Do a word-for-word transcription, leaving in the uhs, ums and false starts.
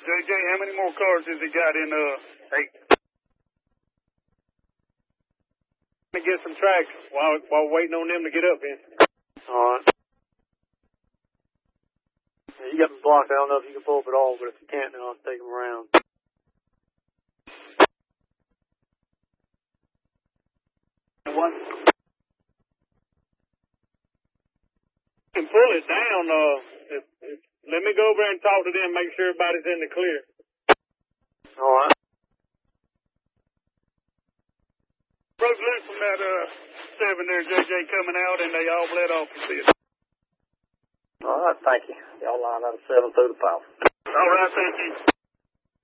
J, how many more cars has he got in, uh, eight? Let me get some traction while, while waiting on them to get up here. All right. Yeah, you got me blocked. I don't know if you can pull up at all, but if you can't, then I'll take them around. One. You can pull it down. Uh, if, if, let me go over and talk to them, make sure everybody's in the clear. All right. Broke loose from that uh, seven there, J J, coming out, and they all bled off the field. All right, thank you. Y'all line up seven through the power. All right, thank you.